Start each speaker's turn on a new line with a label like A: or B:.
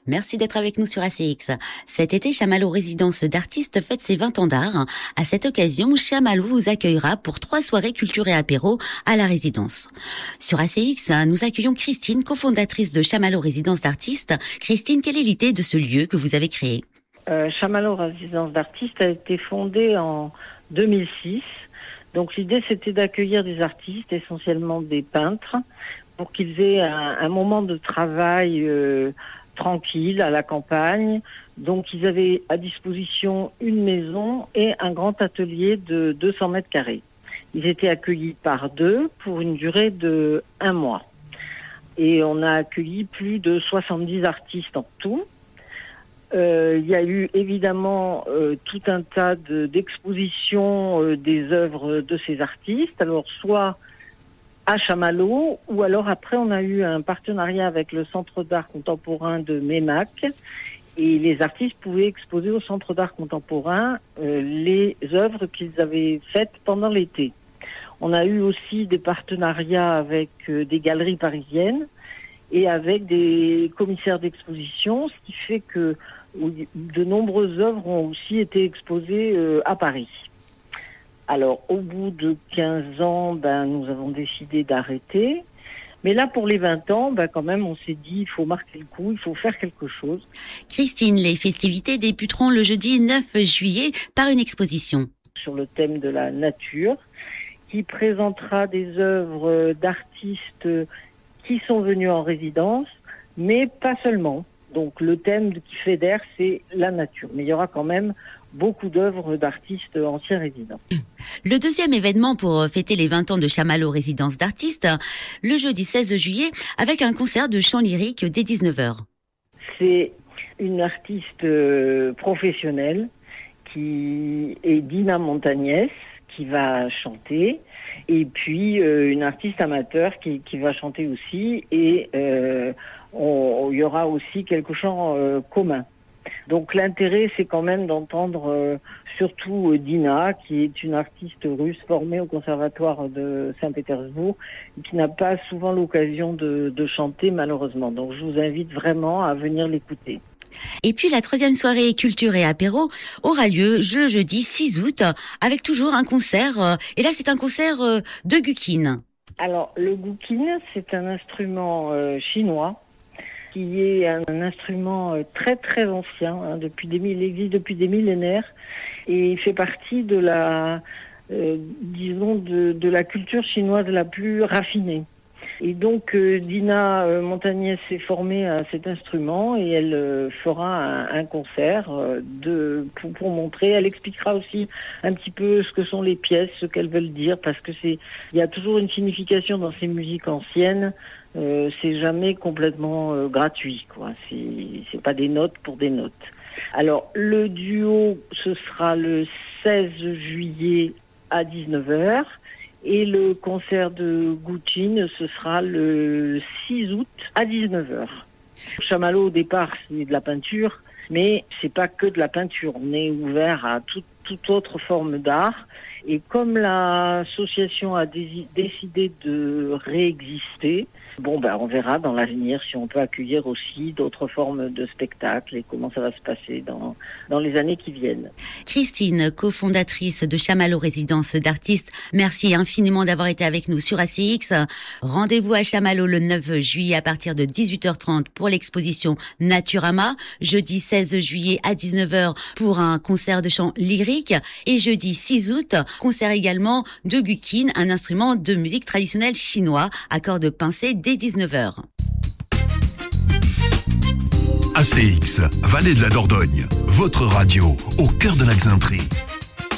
A: Merci d'être avec nous sur ACX. Cet été, Chamallow Résidence d'artistes fête ses 20 ans d'art. À cette occasion, Chamallow vous accueillera pour 3 soirées culture et apéro à la résidence. Sur ACX, nous accueillons Christine, cofondatrice de Chamallow Résidence d'artistes. Christine, quelle est l'idée de ce lieu que vous avez créé?
B: Chamallow Résidence d'artistes a été fondée en 2006. Donc l'idée, c'était d'accueillir des artistes, essentiellement des peintres, pour qu'ils aient un moment de travail tranquille à la campagne. Donc ils avaient à disposition une maison et un grand atelier de 200 mètres carrés. Ils étaient accueillis par 2 pour une durée de 1 mois. Et on a accueilli plus de 70 artistes en tout. Il y a eu évidemment tout un tas d'expositions des œuvres de ces artistes. Alors soit à Chamallow, ou alors après on a eu un partenariat avec le Centre d'art contemporain de Meymac, et les artistes pouvaient exposer au Centre d'art contemporain les œuvres qu'ils avaient faites pendant l'été. On a eu aussi des partenariats avec des galeries parisiennes et avec des commissaires d'exposition, ce qui fait que de nombreuses œuvres ont aussi été exposées à Paris. Alors, au bout de 15 ans, nous avons décidé d'arrêter. Mais là, pour les 20 ans, quand même, on s'est dit, il faut marquer le coup, il faut faire quelque chose.
A: Christine, les festivités débuteront le jeudi 9 juillet par une exposition.
B: Sur le thème de la nature, qui présentera des œuvres d'artistes qui sont venus en résidence, mais pas seulement. Donc le thème qui fédère, c'est la nature. Mais il y aura quand même beaucoup d'œuvres d'artistes anciens résidents.
A: Le deuxième événement pour fêter les 20 ans de Chamallow Résidence d'artistes, le jeudi 16 juillet, avec un concert de chant lyrique dès 19h.
B: C'est une artiste professionnelle qui est Dina Montagnès, qui va chanter, et puis une artiste amateur qui va chanter aussi, et il y aura aussi quelques chants communs. Donc l'intérêt, c'est quand même d'entendre surtout Dina, qui est une artiste russe formée au conservatoire de Saint-Pétersbourg, qui n'a pas souvent l'occasion de chanter malheureusement. Donc je vous invite vraiment à venir l'écouter.
A: Et puis la troisième soirée culture et apéro aura lieu le jeudi 6 août avec toujours un concert. Et là, c'est un concert de guqin.
B: Alors, le guqin, c'est un instrument chinois qui est un instrument très très ancien. Il existe depuis des millénaires et il fait partie de la, de la culture chinoise la plus raffinée. Et donc Dina Montagnès s'est formée à cet instrument et elle fera un concert pour montrer. Elle expliquera aussi un petit peu ce que sont les pièces, ce qu'elles veulent dire, parce que il y a toujours une signification dans ces musiques anciennes. C'est jamais complètement gratuit, quoi. C'est pas des notes pour des notes. Alors le duo, ce sera le 16 juillet à 19h. Et le concert de guqin, ce sera le 6 août à 19h. Chamallow, au départ, c'est de la peinture, mais c'est pas que de la peinture. On est ouvert à toute autre forme d'art. Et comme l'association a décidé de réexister, on verra dans l'avenir si on peut accueillir aussi d'autres formes de spectacles et comment ça va se passer dans les années qui viennent.
A: Christine, cofondatrice de Chamallow Résidence d'artistes, merci infiniment d'avoir été avec nous sur ACX. Rendez-vous à Chamallow le 9 juillet à partir de 18h30 pour l'exposition Naturama, jeudi 16 juillet à 19h pour un concert de chant lyrique et jeudi 6 août, concert également de guqin, un instrument de musique traditionnelle chinois à cordes pincées dès 19h.
C: ACX, Vallée de la Dordogne, votre radio au cœur de la Xainterie.